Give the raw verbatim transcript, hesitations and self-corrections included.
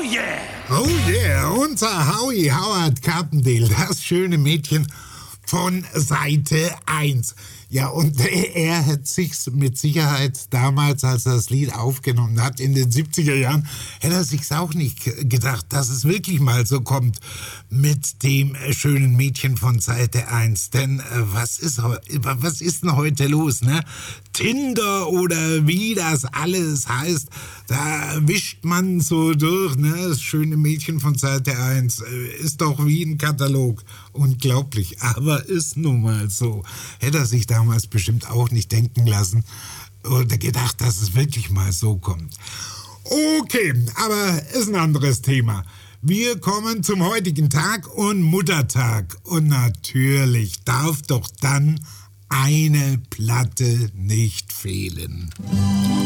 yeah! Oh yeah, unser Howie Howard Carpendale, das schöne Mädchen von Seite eins. Ja, und er hat sich mit Sicherheit damals, als er das Lied aufgenommen hat, in den siebziger Jahren, hätte er sich's auch nicht gedacht, dass es wirklich mal so kommt mit dem schönen Mädchen von Seite eins. Denn äh, was ist, was ist denn heute los, ne? Tinder oder wie das alles heißt, da wischt man so durch, ne? Das schöne Mädchen von Seite eins äh, ist doch wie ein Katalog. Unglaublich, aber ist nun mal so. Hätte er sich damals bestimmt auch nicht denken lassen oder gedacht, dass es wirklich mal so kommt. Okay, aber ist ein anderes Thema. Wir kommen zum heutigen Tag und Muttertag. Und natürlich darf doch dann eine Platte nicht fehlen.